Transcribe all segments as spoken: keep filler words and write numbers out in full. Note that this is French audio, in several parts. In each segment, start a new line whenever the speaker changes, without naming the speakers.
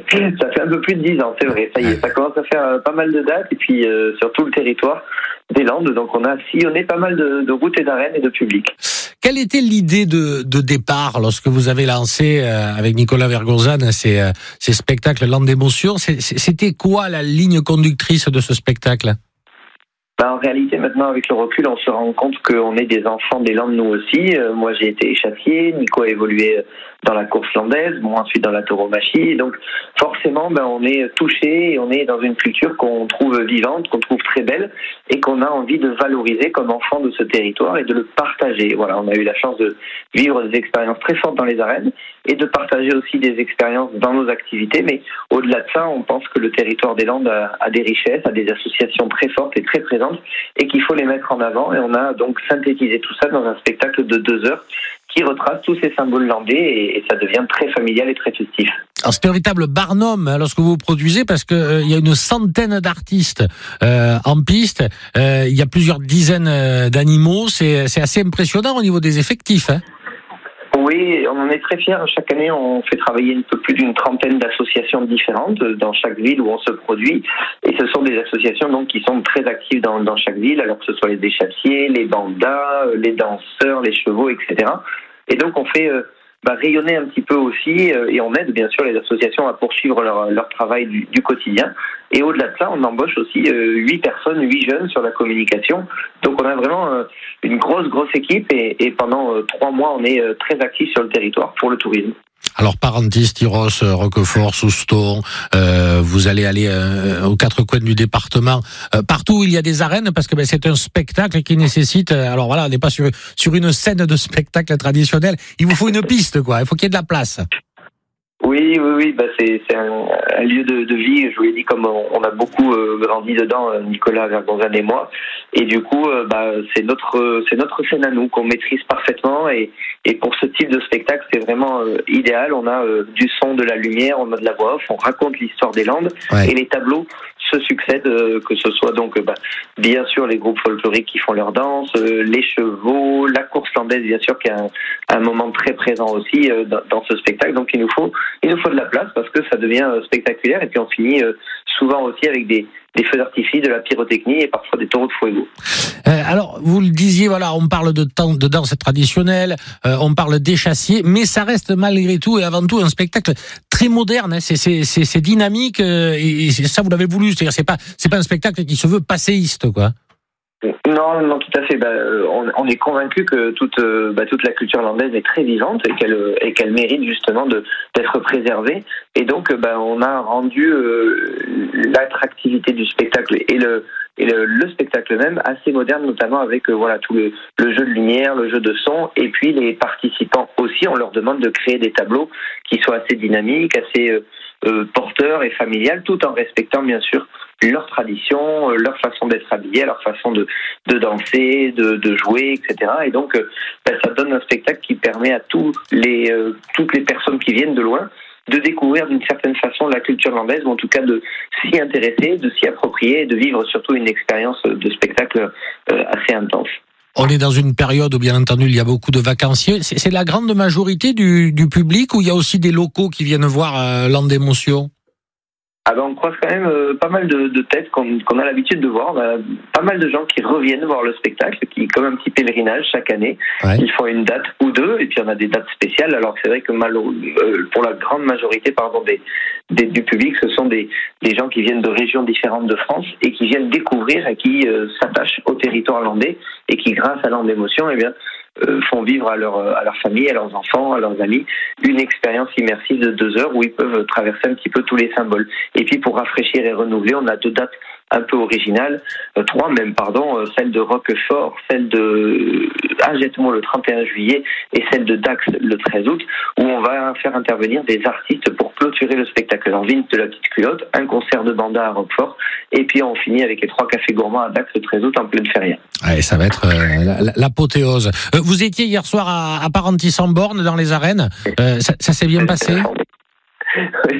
Ça fait un peu plus de dix ans, c'est vrai. Ça y est, ça commence à faire euh, pas mal de dates et puis euh, sur tout le territoire des Landes. Donc on a sillonné pas mal de, de routes et d'arènes et de publics.
Quelle était l'idée de, de départ lorsque vous avez lancé euh, avec Nicolas Vergozan ces, euh, ces spectacles Landes d'émotion? C'était quoi la ligne conductrice de ce spectacle?
Bah, en réalité, maintenant, avec le recul, on se rend compte qu'on est des enfants des Landes, nous aussi. Euh, moi, j'ai été échassier, Nico a évolué dans la course landaise, moi ensuite dans la tauromachie. Donc, forcément, ben, on est touché et on est dans une culture qu'on trouve vivante, qu'on trouve très belle et qu'on a envie de valoriser comme enfant de ce territoire et de le partager. Voilà, on a eu la chance de vivre des expériences très fortes dans les arènes et de partager aussi des expériences dans nos activités. Mais au-delà de ça, on pense que le territoire des Landes a, a des richesses, a des associations très fortes et très présentes, et qu'il faut les mettre en avant. Et on a donc synthétisé tout ça dans un spectacle de deux heures qui retrace tous ces symboles landais et, et ça devient très familial et très festif.
Alors c'est un véritable Barnum lorsque vous produisez parce que euh, il y a une centaine d'artistes euh, en piste, euh, il y a plusieurs dizaines euh, d'animaux, c'est, c'est assez impressionnant au niveau des effectifs, hein.
Oui, on en est très fiers. Chaque année, on fait travailler un peu plus d'une trentaine d'associations différentes dans chaque ville où on se produit. Et ce sont des associations donc qui sont très actives dans, dans chaque ville, alors que ce soit les échassiers, les bandas, les danseurs, les chevaux, et cetera. Et donc, on fait euh, bah, rayonner un petit peu aussi euh, et on aide bien sûr les associations à poursuivre leur, leur travail du, du quotidien. Et au-delà de ça, on embauche aussi huit euh, personnes, huit jeunes sur la communication. Donc on a vraiment euh, une grosse, grosse équipe et, et pendant euh, trois mois, on est euh, très actifs sur le territoire pour le tourisme.
Alors Parentis, Tyros, Roquefort, Souston, euh, vous allez aller euh, aux quatre coins du département. Euh, partout où il y a des arènes, parce que ben, c'est un spectacle qui nécessite... Euh, alors voilà, on n'est pas sur, sur une scène de spectacle traditionnel. Il vous faut une piste, quoi. Il faut qu'il y ait de la place.
Oui, oui, oui, bah c'est, c'est un, un lieu de, de vie. Je vous l'ai dit, comme on, on a beaucoup euh, grandi dedans, Nicolas Vergozan et moi, et du coup, euh, bah c'est notre, c'est notre scène à nous qu'on maîtrise parfaitement. Et, et pour ce type de spectacle, c'est vraiment euh, idéal. On a euh, du son, de la lumière, on a de la voix off, on raconte l'histoire des Landes, ouais. Et les tableaux se succèdent, euh, que ce soit donc, bah, bien sûr les groupes folkloriques qui font leur danse, euh, les chevaux, la course landaise, bien sûr, qui est un, un moment très présent aussi euh, dans, dans ce spectacle. Donc il nous faut Il nous faut de la place parce que ça devient spectaculaire et puis on finit souvent aussi avec des, des feux d'artifice, de la pyrotechnie et parfois des taureaux de fuego.
Euh, alors, vous le disiez, voilà, on parle de, de danse traditionnelle, euh, on parle d'échassier, mais ça reste malgré tout et avant tout un spectacle très moderne, hein, c'est, c'est, c'est, c'est dynamique euh, et, et ça vous l'avez voulu, c'est-à-dire c'est pas, c'est pas un spectacle qui se veut passéiste, quoi.
Non, non, tout à fait. Bah, on, on est convaincu que toute, bah, toute la culture landaise est très vivante et qu'elle, et qu'elle mérite justement de, d'être préservée. Et donc, bah, on a rendu euh, l'attractivité du spectacle et le et le, le spectacle même assez moderne, notamment avec euh, voilà tout le, le jeu de lumière, le jeu de son, et puis les participants aussi, on leur demande de créer des tableaux qui soient assez dynamiques, assez euh, euh, porteurs et familiales, tout en respectant bien sûr leur tradition, leur façon d'être habillés, leur façon de, de danser, de, de jouer, et cetera. Et donc, ben, ça donne un spectacle qui permet à tous les, euh, toutes les personnes qui viennent de loin de découvrir d'une certaine façon la culture landaise, ou en tout cas de s'y intéresser, de s'y approprier et de vivre surtout une expérience de spectacle euh, assez intense.
On est dans une période où, bien entendu, il y a beaucoup de vacanciers. C'est, c'est la grande majorité du, du public ou il y a aussi des locaux qui viennent voir euh, Landes d'émotion?
Ah ben on croise quand même euh, pas mal de, de têtes qu'on, qu'on a l'habitude de voir. On a pas mal de gens qui reviennent voir le spectacle, qui comme un petit pèlerinage chaque année. Ouais. Ils font une date ou deux, et puis on a des dates spéciales. Alors c'est vrai que mal, euh, pour la grande majorité pardon, des, des, du public, ce sont des, des gens qui viennent de régions différentes de France et qui viennent découvrir et qui euh, s'attachent au territoire landais et qui, grâce à Landes d'émotion, eh bien, Euh, font vivre à leur, à leur famille, à leurs enfants, à leurs amis, une expérience immersive de deux heures où ils peuvent traverser un petit peu tous les symboles. Et puis pour rafraîchir et renouveler, on a deux dates un peu originales, euh, trois même, pardon, euh, celle de Roquefort, celle de Agetmont le trente et un juillet et celle de Dax le treize août, où on va faire intervenir des artistes pour clôturer le spectacle. Alors, Vince de la Petite Culotte, un concert de banda à Roquefort, et puis on finit avec les trois cafés gourmands à Dax le treize août en pleine feria.
Ouais, ça va être euh, l'apothéose. Euh, vous étiez hier soir à, à Parentis en borne dans les arènes. Euh, ça, ça s'est bien passé?
Oui,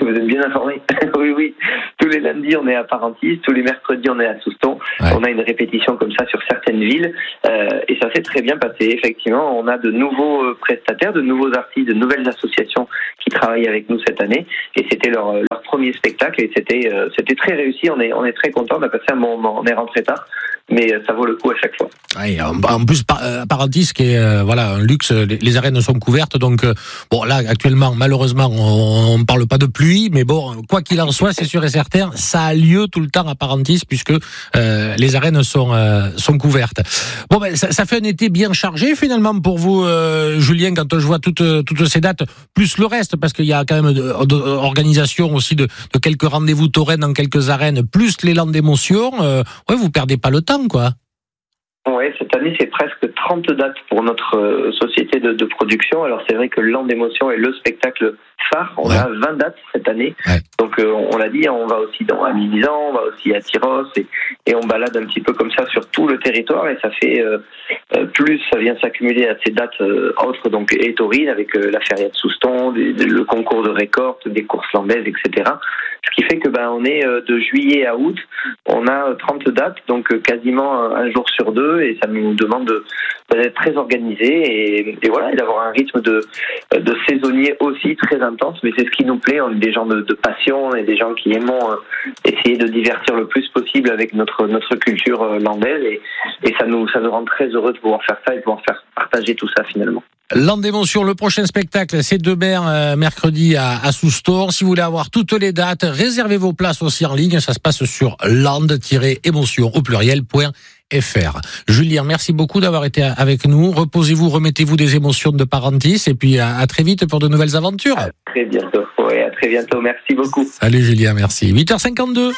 vous êtes bien informés. Oui, oui. Tous les lundis, on est à Parentis. Tous les mercredis, on est à Souston. Ouais. On a une répétition comme ça sur certaines villes. Euh, et ça s'est très bien passé. Effectivement, on a de nouveaux prestataires, de nouveaux artistes, de nouvelles associations qui travaillent avec nous cette année. Et c'était leur, leur premier spectacle. Et c'était, euh, c'était très réussi. On est, on est très contents. On a passé un bon moment. On est rentré tard. Mais ça vaut le coup à chaque fois.
Ouais, en plus, à Parentis, qui est euh, voilà un luxe, les, les arènes sont couvertes, donc euh, bon là actuellement, malheureusement, on ne parle pas de pluie, mais bon, quoi qu'il en soit, c'est sûr et certain, ça a lieu tout le temps à Parentis puisque euh, les arènes sont euh, sont couvertes. Bon, ben ça, ça fait un été bien chargé finalement pour vous, euh, Julien, quand je vois toutes toutes ces dates, plus le reste, parce qu'il y a quand même de, de, organisation aussi de, de quelques rendez-vous taurennes dans quelques arènes, plus l'élan d'émotion. Euh, ouais, vous perdez pas le temps. Quoi.
Ouais, cette année, c'est presque trente dates pour notre euh, société de, de production. Alors, c'est vrai que l'An d'émotion est le spectacle phare. On ouais. a vingt dates cette année. Ouais. Donc, euh, on l'a dit, on va aussi dans à Mimizan, on va aussi à Tyros et, et on balade un petit peu comme ça sur tout le territoire. Et ça fait euh, euh, plus, ça vient s'accumuler à ces dates euh, autres, donc et taurines, avec euh, la feria de Souston, des, des, le concours de récolte, des courses landaises, et cetera. Ce qui fait que ben on est euh, de juillet à août, on a trente dates, donc euh, quasiment un, un jour sur deux, et ça nous demande de, d'être très organisé et, et voilà, et d'avoir un rythme de, de saisonnier aussi très intense. Mais c'est ce qui nous plaît. On est des gens de, de passion, on est des gens qui aimons euh, essayer de divertir le plus possible avec notre notre culture euh, landaise, et, et ça nous ça nous rend très heureux de pouvoir faire ça et de pouvoir faire partager tout ça finalement.
Land d'émotion, le prochain spectacle, c'est demain, euh, mercredi à, à Souston. Si vous voulez avoir toutes les dates, réservez vos places aussi en ligne. Ça se passe sur land tiret émotion au pluriel point f r. Julien, merci beaucoup d'avoir été avec nous. Reposez-vous, remettez-vous des émotions de Parentis et puis à, à très vite pour de nouvelles aventures.
À très bientôt. Oui, à très bientôt. Merci beaucoup.
Salut Julien, merci. huit heures cinquante-deux.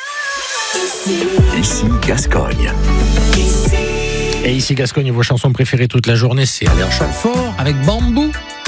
Ici Gascogne.
Et ici Gascogne, vos chansons préférées toute la journée, c'est Alain Chamfort avec Bambou.